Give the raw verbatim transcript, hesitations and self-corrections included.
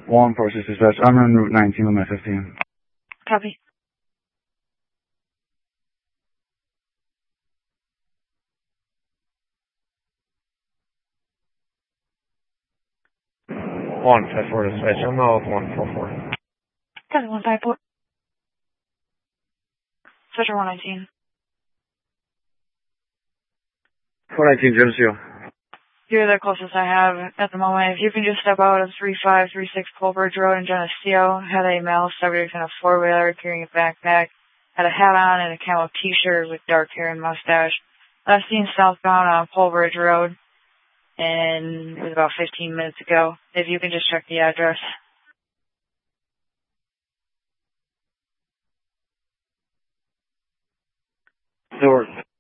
One four six dispatch. I'm on Route nineteen with my fifteen. Copy. One five four dispatch. I'm out with one four four. Copy one five four. Special one nineteen. four nineteen, Geneseo. You're the closest I have at the moment. If you can just step out of three five three six Colbridge Road in Geneseo, had a male subject in a four-wheeler carrying a backpack, had a hat on and a camo t-shirt with dark hair and mustache. Last seen southbound on Colbridge Road, and it was about fifteen minutes ago. If you can just check the address. Newark.